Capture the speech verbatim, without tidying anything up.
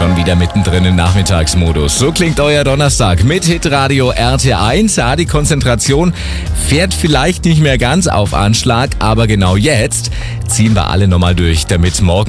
schon wieder mittendrin im Nachmittagsmodus. So klingt euer Donnerstag mit Hitradio R T eins. Ja, die Konzentration fährt vielleicht nicht mehr ganz auf Anschlag, aber genau jetzt ziehen wir alle nochmal durch, damit morgen